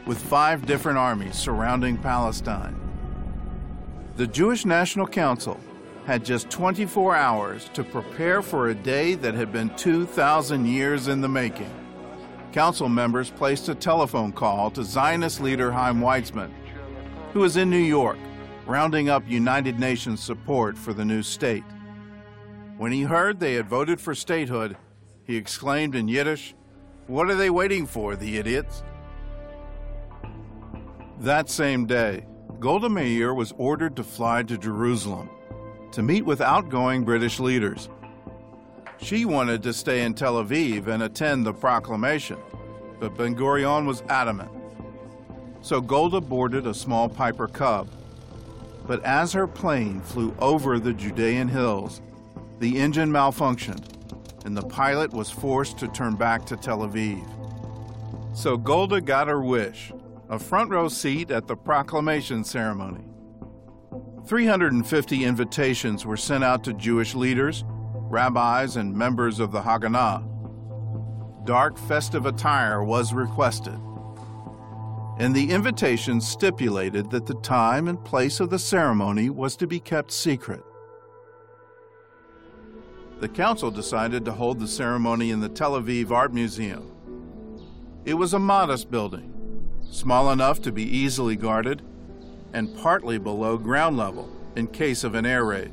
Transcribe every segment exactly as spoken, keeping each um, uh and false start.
with five different armies surrounding Palestine. The Jewish National Council had just twenty-four hours to prepare for a day that had been two thousand years in the making. Council members placed a telephone call to Zionist leader Chaim Weizmann, who was in New York, rounding up United Nations support for the new state. When he heard they had voted for statehood, he exclaimed in Yiddish, "What are they waiting for, the idiots?" That same day, Golda Meir was ordered to fly to Jerusalem to meet with outgoing British leaders. She wanted to stay in Tel Aviv and attend the proclamation, but Ben-Gurion was adamant. So Golda boarded a small Piper Cub. But as her plane flew over the Judean hills, the engine malfunctioned, and the pilot was forced to turn back to Tel Aviv. So Golda got her wish, a front row seat at the proclamation ceremony. three hundred fifty invitations were sent out to Jewish leaders, rabbis, and members of the Haganah. Dark festive attire was requested, and the invitations stipulated that the time and place of the ceremony was to be kept secret. The council decided to hold the ceremony in the Tel Aviv Art Museum. It was a modest building, small enough to be easily guarded, and partly below ground level in case of an air raid.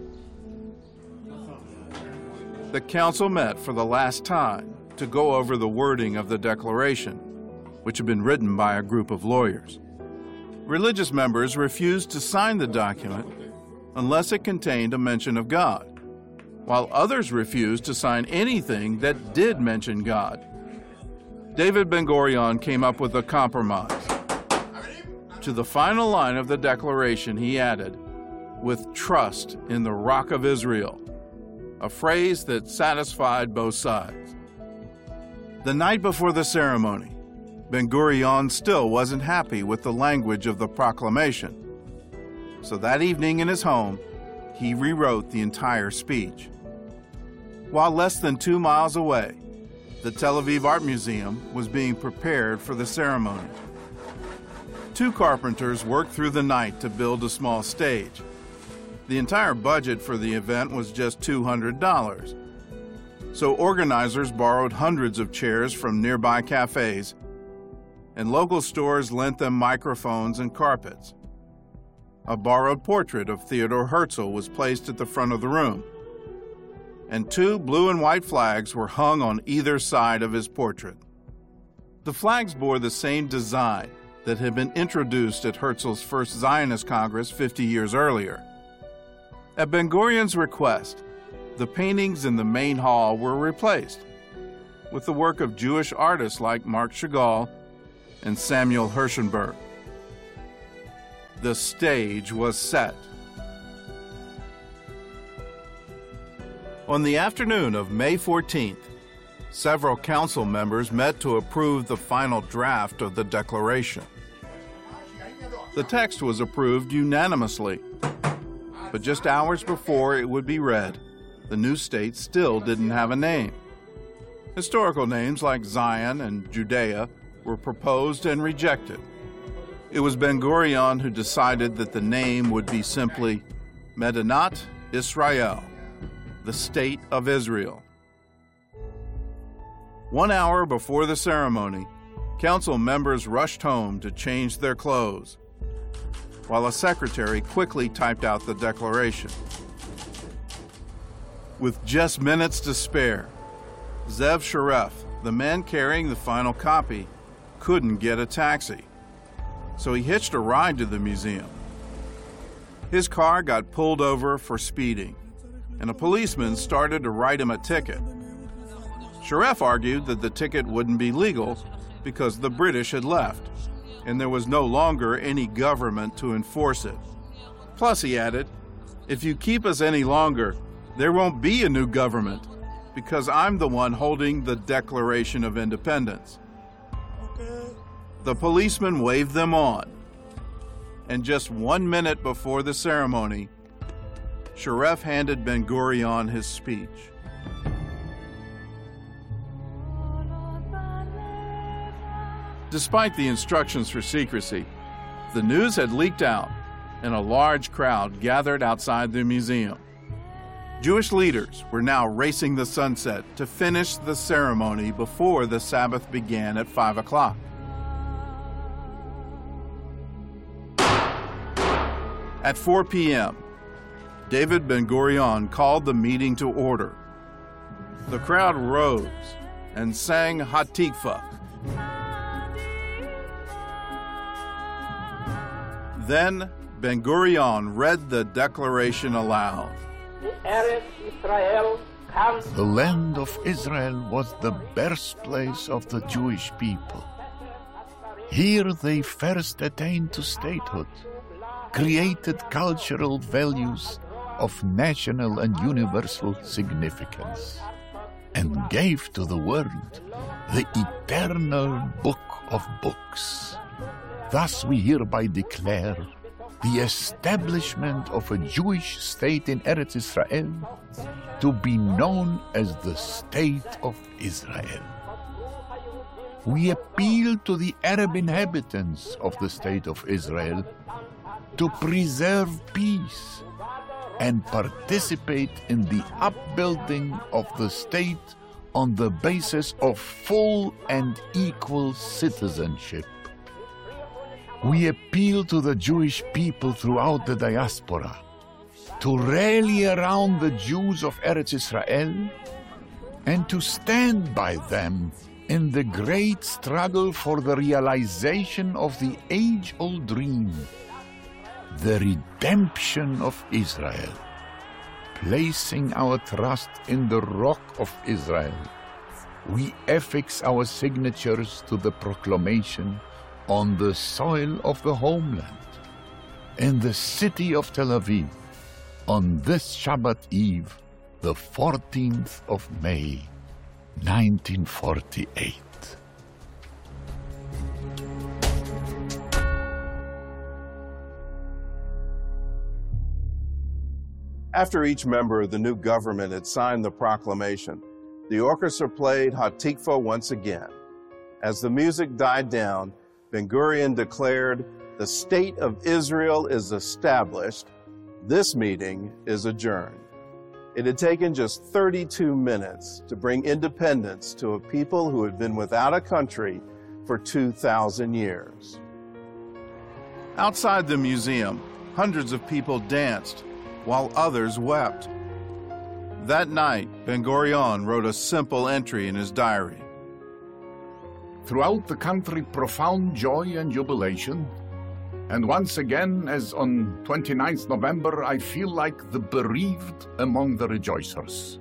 The council met for the last time to go over the wording of the declaration, which had been written by a group of lawyers. Religious members refused to sign the document unless it contained a mention of God, while others refused to sign anything that did mention God. David Ben-Gurion came up with a compromise. To the final line of the declaration, he added, "with trust in the Rock of Israel," a phrase that satisfied both sides. The night before the ceremony, Ben-Gurion still wasn't happy with the language of the proclamation. So that evening in his home, he rewrote the entire speech. While less than two miles away, the Tel Aviv Art Museum was being prepared for the ceremony. Two carpenters worked through the night to build a small stage. The entire budget for the event was just two hundred dollars. So organizers borrowed hundreds of chairs from nearby cafes, and local stores lent them microphones and carpets. A borrowed portrait of Theodor Herzl was placed at the front of the room, and two blue and white flags were hung on either side of his portrait. The flags bore the same design that had been introduced at Herzl's first Zionist Congress fifty years earlier. At Ben-Gurion's request, the paintings in the main hall were replaced with the work of Jewish artists like Marc Chagall and Samuel Hirschenberg. The stage was set. On the afternoon of May fourteenth, several council members met to approve the final draft of the declaration. The text was approved unanimously, but just hours before it would be read, the new state still didn't have a name. Historical names like Zion and Judea were proposed and rejected. It was Ben-Gurion who decided that the name would be simply Medinat Israel, the State of Israel. One hour before the ceremony, council members rushed home to change their clothes, while a secretary quickly typed out the declaration. With just minutes to spare, Zev Sharef, the man carrying the final copy, couldn't get a taxi, so he hitched a ride to the museum. His car got pulled over for speeding, and a policeman started to write him a ticket. Sharef argued that the ticket wouldn't be legal because the British had left, and there was no longer any government to enforce it. Plus, he added, "If you keep us any longer, there won't be a new government, because I'm the one holding the Declaration of Independence." Okay. The policeman waved them on, and just one minute before the ceremony, Sharef handed Ben-Gurion his speech. Despite the instructions for secrecy, the news had leaked out, and a large crowd gathered outside the museum. Jewish leaders were now racing the sunset to finish the ceremony before the Sabbath began at five o'clock. At four p m, David Ben-Gurion called the meeting to order. The crowd rose and sang Hatikvah. Then Ben-Gurion read the declaration aloud. The land of Israel was the birthplace of the Jewish people. Here they first attained to statehood, created cultural values of national and universal significance, and gave to the world the eternal book of books. Thus we hereby declare the establishment of a Jewish state in Eretz Israel to be known as the State of Israel. We appeal to the Arab inhabitants of the State of Israel to preserve peace and participate in the upbuilding of the state on the basis of full and equal citizenship. We appeal to the Jewish people throughout the diaspora to rally around the Jews of Eretz Israel and to stand by them in the great struggle for the realization of the age-old dream, the redemption of Israel. Placing our trust in the Rock of Israel, we affix our signatures to the proclamation on the soil of the homeland, in the city of Tel Aviv, on this Shabbat Eve, the fourteenth of May, nineteen forty-eight. After each member of the new government had signed the proclamation, the orchestra played Hatikvah once again. As the music died down, Ben-Gurion declared, "The state of Israel is established. This meeting is adjourned." It had taken just thirty-two minutes to bring independence to a people who had been without a country for two thousand years. Outside the museum, hundreds of people danced while others wept. That night, Ben-Gurion wrote a simple entry in his diary. Throughout the country, profound joy and jubilation. And once again, as on twenty-ninth of November, I feel like the bereaved among the rejoicers.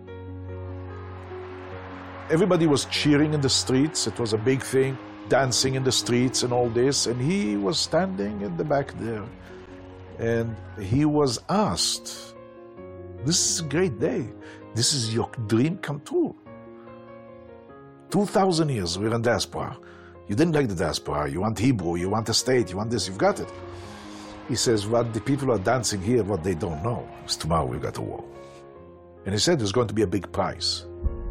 Everybody was cheering in the streets. It was a big thing, dancing in the streets and all this. And he was standing in the back there. And he was asked, "This is a great day. This is your dream come true. Two thousand years we're in diaspora. You didn't like the diaspora. You want Hebrew, you want a state, you want this, you've got it." He says, "What the people are dancing here, what they don't know is tomorrow we've got a war." And he said there's going to be a big prize.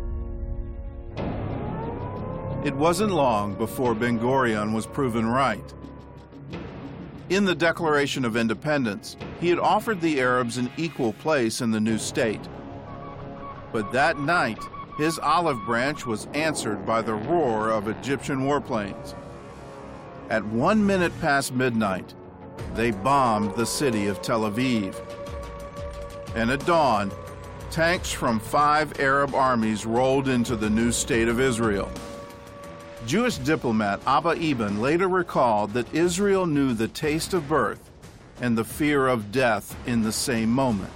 It wasn't long before Ben-Gurion was proven right. In the Declaration of Independence, he had offered the Arabs an equal place in the new state. But that night, his olive branch was answered by the roar of Egyptian warplanes. At one minute past midnight, they bombed the city of Tel Aviv. And at dawn, tanks from five Arab armies rolled into the new state of Israel. Jewish diplomat Abba Eban later recalled that Israel knew the taste of birth and the fear of death in the same moment.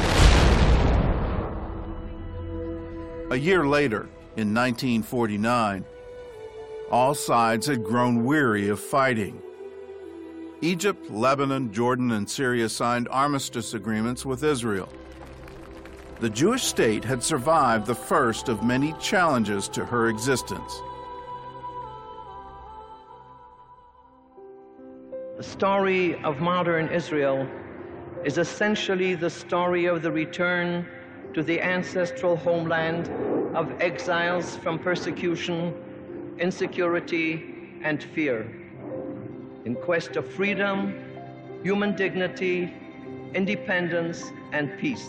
A year later, in nineteen forty-nine, all sides had grown weary of fighting. Egypt, Lebanon, Jordan, and Syria signed armistice agreements with Israel. The Jewish state had survived the first of many challenges to her existence. The story of modern Israel is essentially the story of the return to the ancestral homeland of exiles from persecution, insecurity, and fear, in quest of freedom, human dignity, independence, and peace.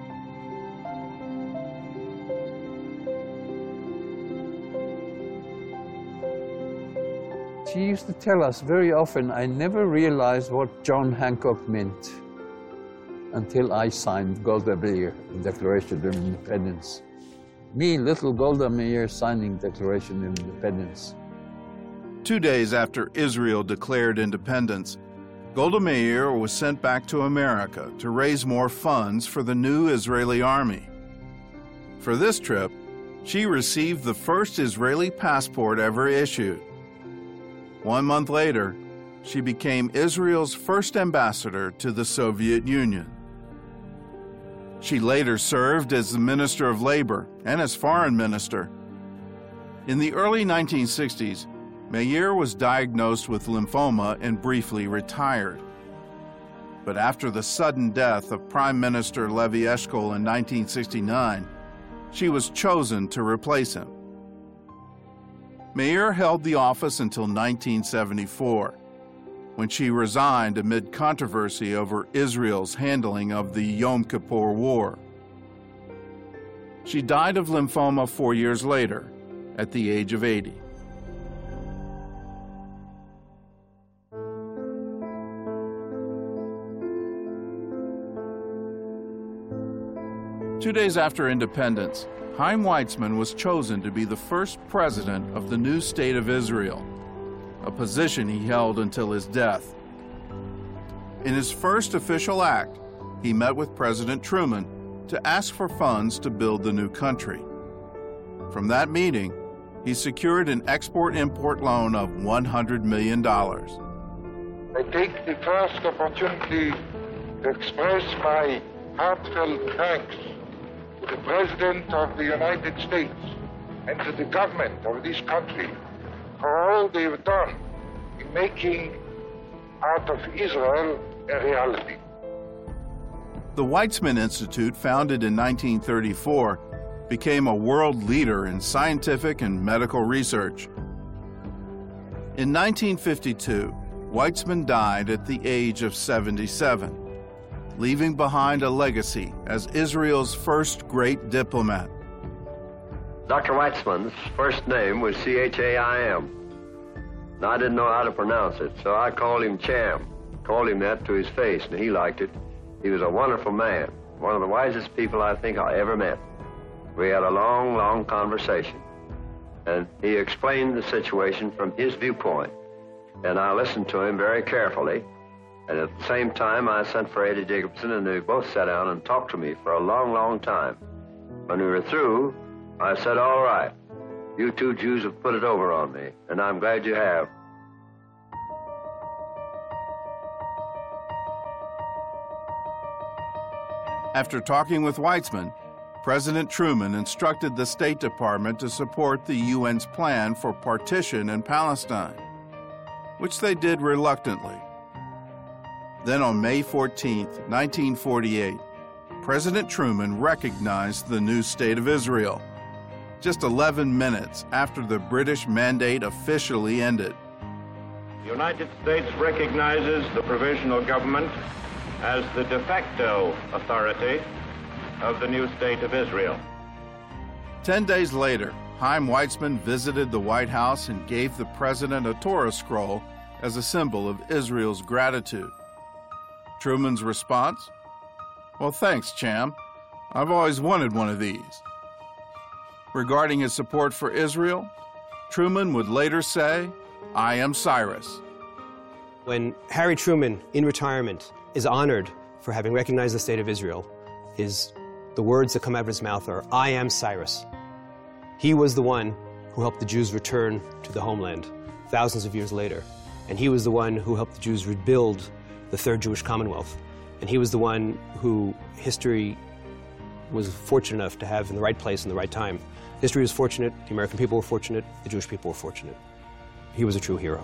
She used to tell us very often, I never realized what John Hancock meant until I signed Golda Meir, the Declaration of Independence. Me, little Golda Meir, signing Declaration of Independence. Two days after Israel declared independence, Golda Meir was sent back to America to raise more funds for the new Israeli army. For this trip, she received the first Israeli passport ever issued. One month later, she became Israel's first ambassador to the Soviet Union. She later served as the Minister of Labor and as Foreign Minister. In the early nineteen sixties, Meir was diagnosed with lymphoma and briefly retired. But after the sudden death of Prime Minister Levi Eshkol in nineteen sixty-nine, she was chosen to replace him. Meir held the office until nineteen seventy-four, when she resigned amid controversy over Israel's handling of the Yom Kippur War. She died of lymphoma four years later, at the age of eighty. Two days after independence, Chaim Weizmann was chosen to be the first president of the new state of Israel, a position he held until his death. In his first official act, he met with President Truman to ask for funds to build the new country. From that meeting, he secured an export-import loan of one hundred million dollars. I take the first opportunity to express my heartfelt thanks to the President of the United States and to the government of this country for all they've done in making out of Israel a reality. The Weizmann Institute, founded in nineteen thirty-four, became a world leader in scientific and medical research. In nineteen fifty-two, Weizmann died at the age of seventy-seven, leaving behind a legacy as Israel's first great diplomat. Doctor Weizmann's first name was C H A I M. And I didn't know how to pronounce it, so I called him Cham. Called him that to his face, and he liked it. He was a wonderful man, one of the wisest people I think I ever met. We had a long, long conversation, and he explained the situation from his viewpoint, and I listened to him very carefully. And at the same time, I sent for Eddie Jacobson, and they both sat down and talked to me for a long, long time. When we were through, I said, all right, you two Jews have put it over on me, and I'm glad you have. After talking with Weizmann, President Truman instructed the State Department to support the U N's plan for partition in Palestine, which they did reluctantly. Then on May fourteenth, nineteen forty-eight, President Truman recognized the new state of Israel, just eleven minutes after the British mandate officially ended. The United States recognizes the provisional government as the de facto authority of the new state of Israel. Ten days later, Chaim Weizmann visited the White House and gave the president a Torah scroll as a symbol of Israel's gratitude. Truman's response? Well, thanks, Cham. I've always wanted one of these. Regarding his support for Israel, Truman would later say, I am Cyrus. When Harry Truman, in retirement, is honored for having recognized the state of Israel, his, the words that come out of his mouth are, I am Cyrus. He was the one who helped the Jews return to the homeland thousands of years later. And he was the one who helped the Jews rebuild the Third Jewish Commonwealth. And he was the one who history was fortunate enough to have in the right place in the right time. History was fortunate, the American people were fortunate, the Jewish people were fortunate. He was a true hero.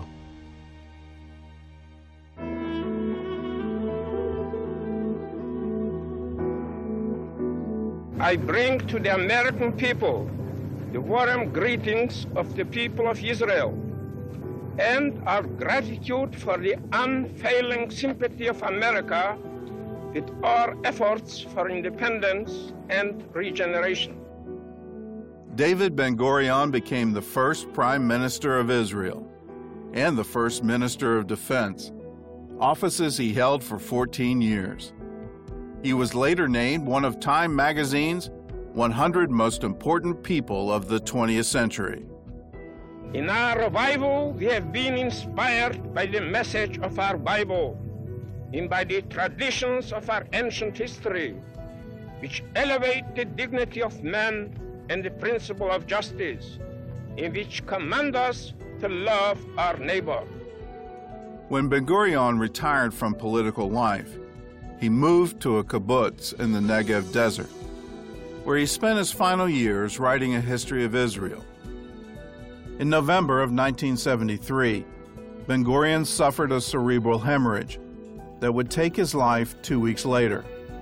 I bring to the American people the warm greetings of the people of Israel. and our gratitude for the unfailing sympathy of America with our efforts for independence and regeneration. David Ben-Gurion became the first Prime Minister of Israel and the first Minister of Defense, offices he held for fourteen years. He was later named one of Time magazine's one hundred most important people of the twentieth century. In our revival, we have been inspired by the message of our Bible and by the traditions of our ancient history, which elevate the dignity of man and the principle of justice, and which command us to love our neighbor. When Ben-Gurion retired from political life, he moved to a kibbutz in the Negev desert, where he spent his final years writing a history of Israel. In November of nineteen seventy-three, Ben-Gurion suffered a cerebral hemorrhage that would take his life two weeks later.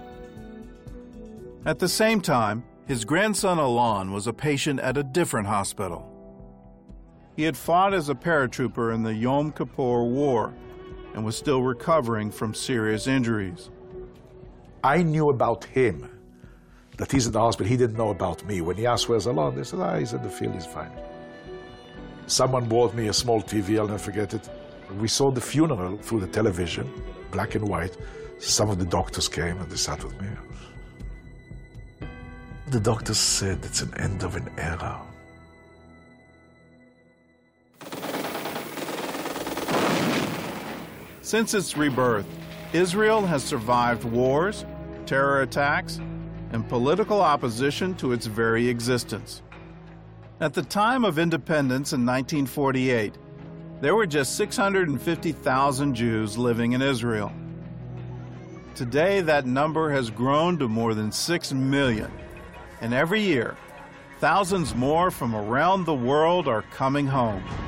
At the same time, his grandson Alon was a patient at a different hospital. He had fought as a paratrooper in the Yom Kippur War and was still recovering from serious injuries. I knew about him, that he's in the hospital. He didn't know about me. When he asked where's Alon, they said, ah, he's in the field, he's fine. Someone bought me a small T V, I'll never forget it. We saw the funeral through the television, black and white. Some of the doctors came and they sat with me. The doctors said it's an end of an era. Since its rebirth, Israel has survived wars, terror attacks, and political opposition to its very existence. At the time of independence in nineteen forty-eight, there were just six hundred fifty thousand Jews living in Israel. Today, that number has grown to more than six million, and every year, thousands more from around the world are coming home.